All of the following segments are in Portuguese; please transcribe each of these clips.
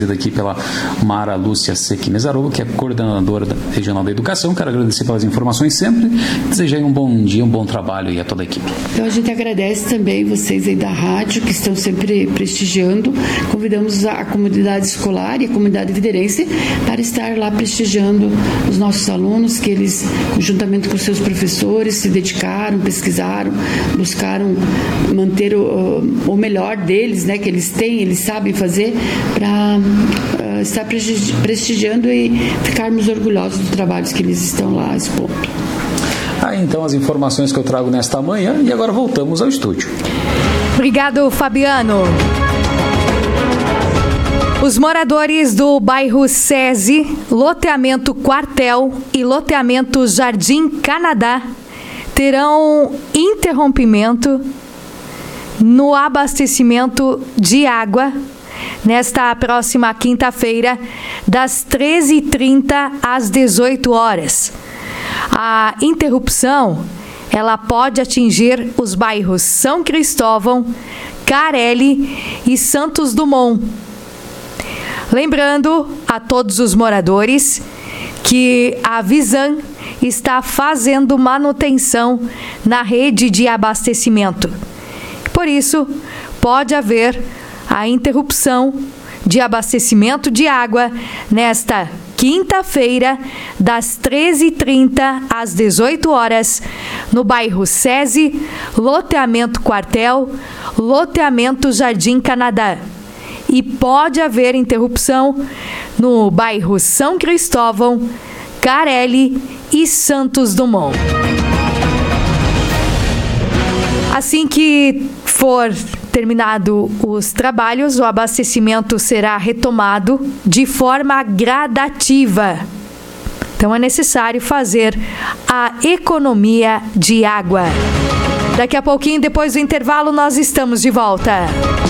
aqui pela Mara Lúcia Sequinezarova, que é coordenadora regional da educação. Quero agradecer pelas informações sempre, desejar um bom dia, um bom trabalho aí a toda a equipe. Então a gente agradece também vocês aí da rádio, que estão sempre prestigiando. Convidamos a comunidade escolar e a comunidade videirense para estar lá prestigiando os nossos alunos, que eles, juntamente com seus professores, se dedicaram, pesquisaram, buscaram manter o melhor deles, né, que eles têm, eles sabem fazer, para estar prestigiando e ficarmos orgulhosos dos trabalhos que eles estão lá expondo. Então as informações que eu trago nesta manhã, e agora voltamos ao estúdio. Obrigado, Fabiano. Os moradores do bairro SESI, loteamento Quartel e loteamento Jardim Canadá terão interrompimento no abastecimento de água nesta próxima quinta-feira, das 13h30 às 18 horas. A interrupção, ela pode atingir os bairros São Cristóvão, Carelli e Santos Dumont. Lembrando a todos os moradores que a Visan está fazendo manutenção na rede de abastecimento. Por isso, pode haver a interrupção de abastecimento de água nesta quinta-feira, das 13h30 às 18 horas, no bairro SESI, loteamento Quartel, loteamento Jardim Canadá. E pode haver interrupção no bairro São Cristóvão, Carelli e Santos Dumont. Assim que for terminado os trabalhos, o abastecimento será retomado de forma gradativa. Então é necessário fazer a economia de água. Daqui a pouquinho, depois do intervalo, nós estamos de volta.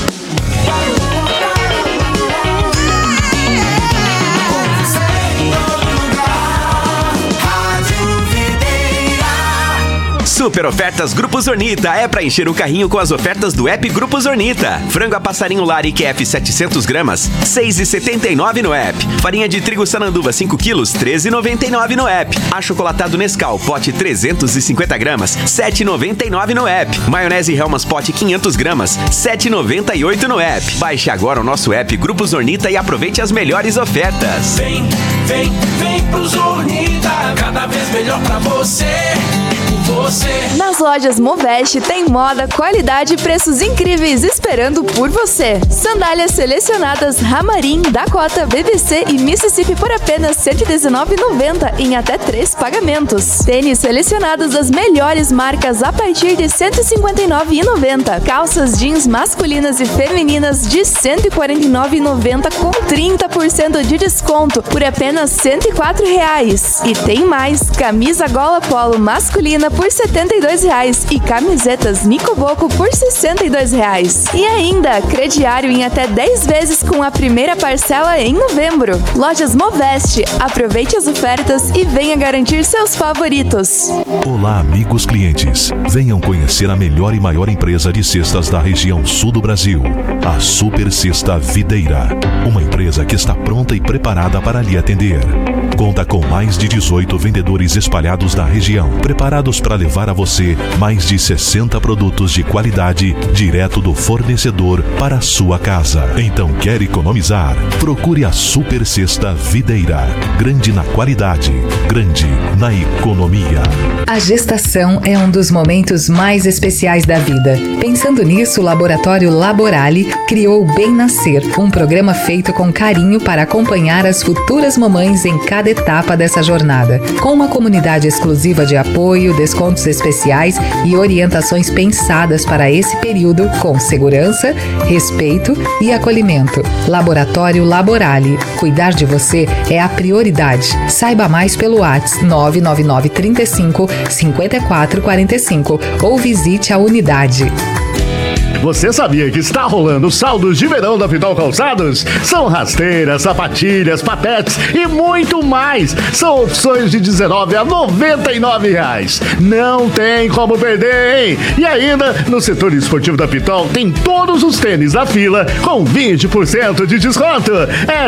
Super ofertas Grupo Zornita é para encher o carrinho com as ofertas do app Grupo Zornita. Frango a passarinho Lari QF 700 gramas, R$ 6,79 no app. Farinha de trigo Sananduva 5 quilos, R$ 13,99 no app. Achocolatado Nescau, pote 350 gramas, R$ 7,99 no app. Maionese Hellmann's pote 500 gramas, R$ 7,98 no app. Baixe agora o nosso app Grupo Zornita e aproveite as melhores ofertas. Vem pro Zornita, cada vez melhor pra você. Nas lojas Moveste tem moda, qualidade e preços incríveis esperando por você. Sandálias selecionadas Ramarim, Dakota, BBC e Mississippi por apenas R$ 119,90 em até 3 pagamentos. Tênis selecionados das melhores marcas a partir de R$ 159,90. Calças jeans masculinas e femininas de R$ 149,90 com 30% de desconto por apenas R$ 104,00. E tem mais, camisa gola polo masculina por R$ 72,00 e camisetas Nicoboco por R$ 62,00. E ainda, crediário em até 10 vezes com a primeira parcela em novembro. Lojas Moveste, aproveite as ofertas e venha garantir seus favoritos. Olá, amigos clientes. Venham conhecer a melhor e maior empresa de cestas da região sul do Brasil, a Super Cesta Videira. Uma empresa que está pronta e preparada para lhe atender. Conta com mais de 18 vendedores espalhados na região, preparados para levar a você mais de 60 produtos de qualidade direto do fornecedor para a sua casa. Então, quer economizar? Procure a Super Cesta Videira. Grande na qualidade, grande na economia. A gestação é um dos momentos mais especiais da vida. Pensando nisso, o Laboratório Laborale criou o Bem Nascer, um programa feito com carinho para acompanhar as futuras mamães em cada etapa dessa jornada. Com uma comunidade exclusiva de apoio, descontos especiais e orientações pensadas para esse período com segurança, respeito e acolhimento. Laboratório Laborale. Cuidar de você é a prioridade. Saiba mais pelo WhatsApp 999 35 54 45 ou visite a unidade. Você sabia que está rolando saldos de verão da Pitol Calçados? São rasteiras, sapatilhas, patetes e muito mais. São opções de R$19 a R$99. Não tem como perder, hein? E ainda, no setor esportivo da Pitol, tem todos os tênis da fila com 20% de desconto. É